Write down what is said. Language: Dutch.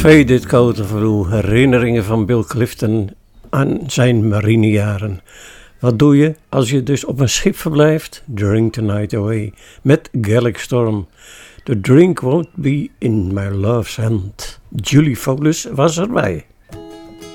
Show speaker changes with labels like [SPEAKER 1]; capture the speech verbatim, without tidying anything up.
[SPEAKER 1] Faded Coat of Blue, herinneringen van Bill Clifton aan zijn marinejaren. Wat doe je als je dus op een schip verblijft? Drink the night away met Gaelic Storm. The drink won't be in my love's hand. Julie Folus was erbij.